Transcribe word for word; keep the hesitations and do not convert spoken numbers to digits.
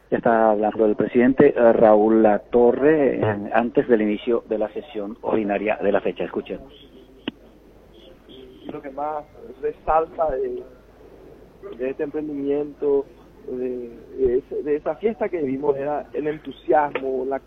Ya está hablando el presidente eh, Raúl Latorre eh, antes del inicio de la sesión ordinaria de la fecha. Escuchemos. Lo que más resalta de, de este emprendimiento, de, de, ese, de esa fiesta que vivimos, era el entusiasmo, la